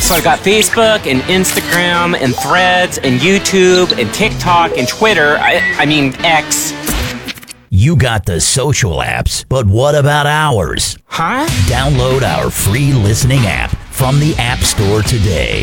So I've got Facebook and Instagram and Threads and YouTube and TikTok and Twitter. I mean, X. You got the social apps, but what about ours? Huh? Download our free listening app from the App Store today.